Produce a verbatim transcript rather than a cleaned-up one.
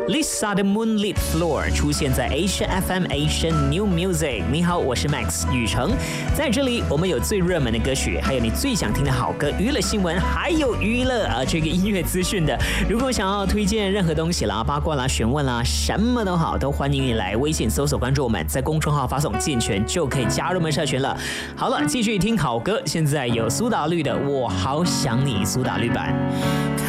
Lisa 的 Moonlit Floor 出现在 Asia F M Asian New Music。你好，我是 Max 宇成，在这里我们有最热门的歌曲，还有你最想听的好歌、娱乐新闻，还有娱乐啊这个音乐资讯的。如果想要推荐任何东西啦、八卦啦、询问啦，什么都好，都欢迎你来微信搜索关注我们，在公众号发送健全就可以加入我们社群了。好了，继续听好歌，现在有苏打绿的《我好想你》苏打绿版。